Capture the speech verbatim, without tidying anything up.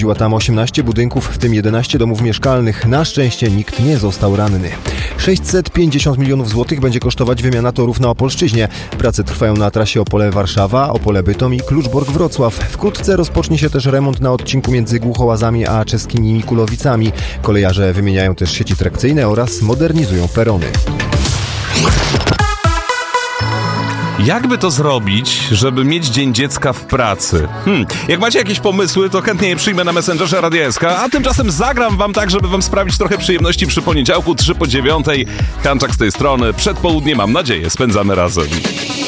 Uszkodziła tam osiemnaście budynków, w tym jedenaście domów mieszkalnych. Na szczęście nikt nie został ranny. sześćset pięćdziesiąt milionów złotych będzie kosztować wymiana torów na Opolszczyźnie. Prace trwają na trasie Opole-Warszawa, Opole-Bytom i Kluczbork-Wrocław. Wkrótce rozpocznie się też remont na odcinku między Głuchołazami a czeskimi Mikulowicami. Kolejarze wymieniają też sieci trakcyjne oraz modernizują perony. Jakby to zrobić, żeby mieć Dzień Dziecka w pracy? Hmm. Jak macie jakieś pomysły, to chętnie je przyjmę na Messengerze Radia S K, a tymczasem zagram wam tak, żeby wam sprawić trochę przyjemności przy poniedziałku, trzy po dziewiątej. Kanczak z tej strony. Przed południem, mam nadzieję, spędzamy razem.